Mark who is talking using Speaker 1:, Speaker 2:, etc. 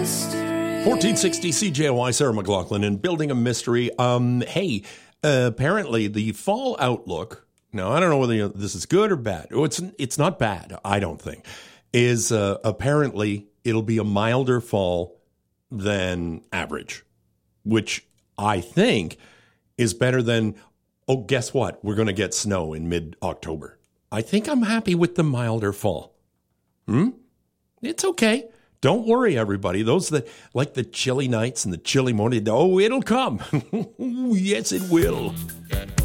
Speaker 1: 1460 CJOY, Sarah McLaughlin, and Building a Mystery. Apparently the fall outlook, now I don't know whether this is good or bad. It's not bad, I don't think, is apparently it'll be a milder fall than average, which I think is better than, oh, guess what? We're going to get snow in mid-October. I think I'm happy with the milder fall. It's okay. Don't worry, everybody. Those that like the chilly nights and the chilly morning, oh, it'll come. Yes, it will.